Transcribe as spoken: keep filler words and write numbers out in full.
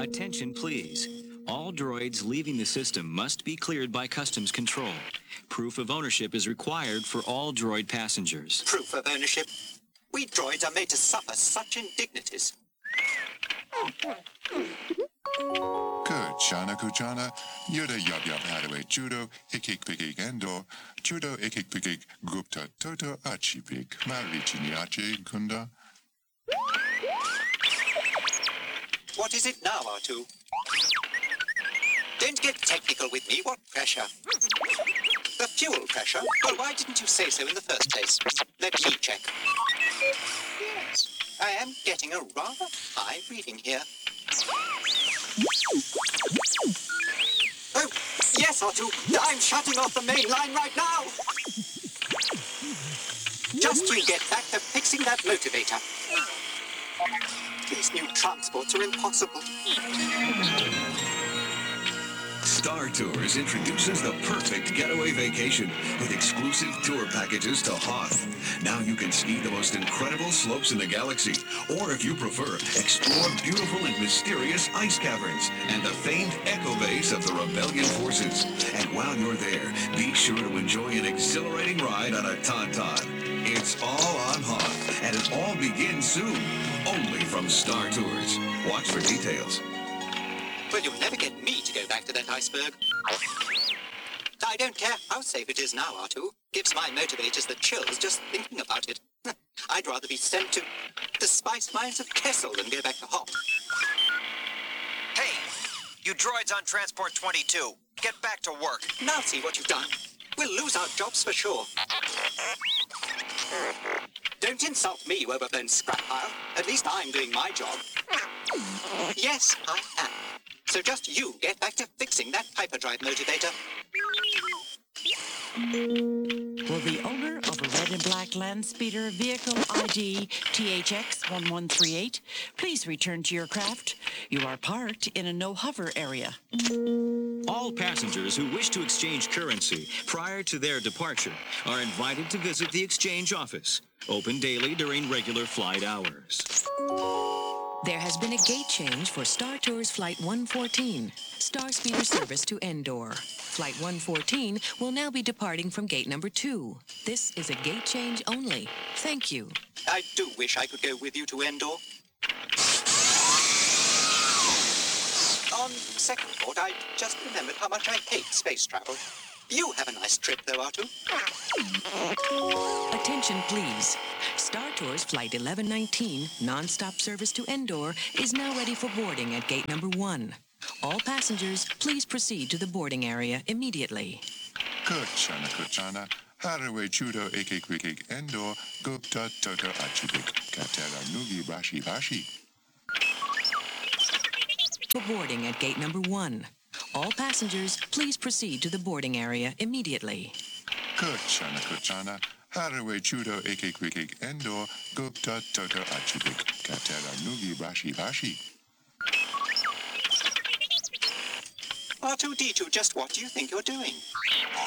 Attention, please. All droids leaving the system must be cleared by customs control. Proof of ownership is required for all droid passengers. Proof of ownership? We droids are made to suffer such indignities. Kuchana Kuchana, Yoda Yab Yab Hadaway Judo, Ikik Pikik Endor, Judo Ikik Pikik Gupta Toto Achipik, Marichini Ache Kunda. What is it now, R two? Don't get technical with me. What pressure? The fuel pressure? Well, why didn't you say so in the first place? Let me check. Yes, I am getting a rather high reading here. Oh, yes, R two. I'm shutting off the main line right now. Just you get back to fixing that motivator. These new transports are impossible. Star Tours introduces the perfect getaway vacation with exclusive tour packages to Hoth. Now you can ski the most incredible slopes in the galaxy, or if you prefer, explore beautiful and mysterious ice caverns and the famed Echo Base of the Rebellion Forces. And while you're there, be sure to enjoy an exhilarating ride on a Tauntaun. It's all on Hoth, and it all begins soon, only from Star Tours. Watch for details. Well, you'll never get me to go back to that iceberg. I don't care how safe it is now, R two. Gives my motivators the chills just thinking about it. I'd rather be sent to the spice mines of Kessel than go back to Hoth. Hey, you droids on Transport twenty-two, get back to work. Now see what you've done. We'll lose our jobs for sure. Don't insult me, overblown scrap pile. At least I'm doing my job. Yes, I am. So just you get back to fixing that hyperdrive motivator. Will the owner of a red and black land speeder vehicle I D T H X one one three eight please return to your craft? You are parked in a no-hover area. All passengers who wish to exchange currency prior to their departure are invited to visit the exchange office, open daily during regular flight hours. There has been a gate change for Star Tours Flight one fourteen, Star Speeder service to Endor. Flight one fourteen will now be departing from gate number two. This is a gate change only. Thank you. I do wish I could go with you to Endor. On second thought, I just remembered how much I hate space travel. You have a nice trip, though, R two. Attention, please. Star Tours Flight eleven nineteen, non-stop service to Endor, is now ready for boarding at gate number one. All passengers, please proceed to the boarding area immediately. Kuchana Kuchana, Hadaway Judo Ikik Pikik Endor, Gupta Toto Achipik, Katera Nugi Bashi Bashi. For boarding at gate number one. All passengers, please proceed to the boarding area immediately. Kuchana Kuchana, Hadaway Judo Ikik Pikik Endor, Gupta Toto Achipik, Katera Nugi Bashi Bashi. R two D two, just what do you think you're doing?